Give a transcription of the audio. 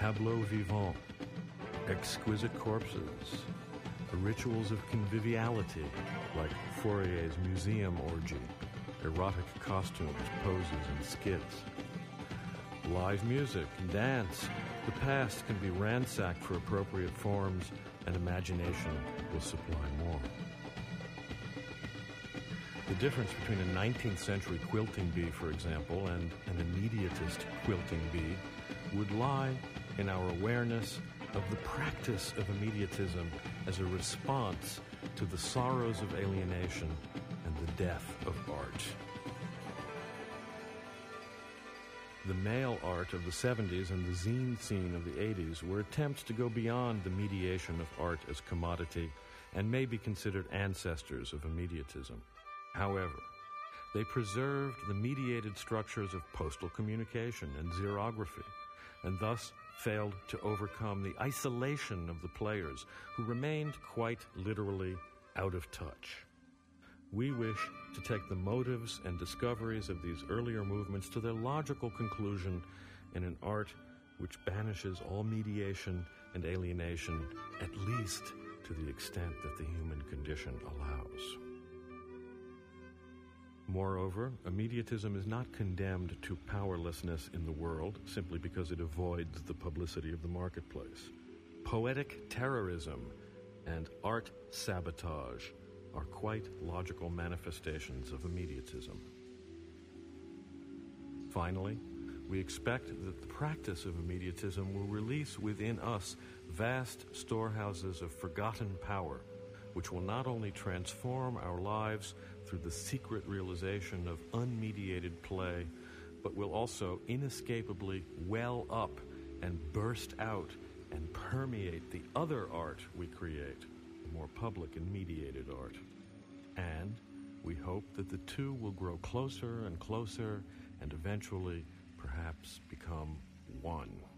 tableaux vivants, exquisite corpses, the rituals of conviviality like Fourier's museum orgy, erotic costumes, poses, and skits. Live music and dance. The past can be ransacked for appropriate forms, and imagination will supply more. The difference between a 19th century quilting bee, for example, and an immediatist quilting bee would lie in our awareness of the practice of immediatism as a response to the sorrows of alienation and the death of art. The male art of the 70s and the zine scene of the 80s were attempts to go beyond the mediation of art as commodity and may be considered ancestors of immediatism. However, they preserved the mediated structures of postal communication and xerography, and thus failed to overcome the isolation of the players, who remained quite literally out of touch. We wish to take the motives and discoveries of these earlier movements to their logical conclusion in an art which banishes all mediation and alienation, at least to the extent that the human condition allows. Moreover, immediatism is not condemned to powerlessness in the world simply because it avoids the publicity of the marketplace. Poetic terrorism and art sabotage are quite logical manifestations of immediatism. Finally, we expect that the practice of immediatism will release within us vast storehouses of forgotten power, which will not only transform our lives through the secret realization of unmediated play, but will also inescapably well up and burst out and permeate the other art we create, the more public and mediated art. And we hope that the two will grow closer and closer and eventually perhaps become one.